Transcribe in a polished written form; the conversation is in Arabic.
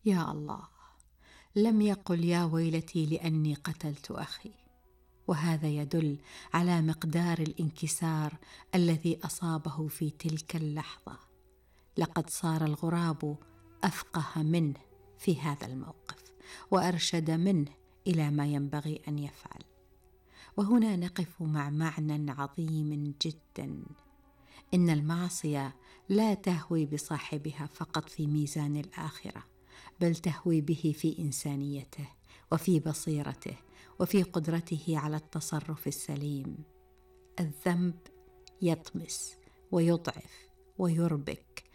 يا الله، لم يقل يا ويلتي لأني قتلت أخي، وهذا يدل على مقدار الانكسار الذي أصابه في تلك اللحظة. لقد صار الغراب أفقه منه في هذا الموقف، وأرشد منه إلى ما ينبغي أن يفعل. وهنا نقف مع معنى عظيم جدا: إن المعصية لا تهوي بصاحبها فقط في ميزان الآخرة، بل تهوي به في إنسانيته وفي بصيرته وفي قدرته على التصرف السليم. الذنب يطمس ويضعف ويربك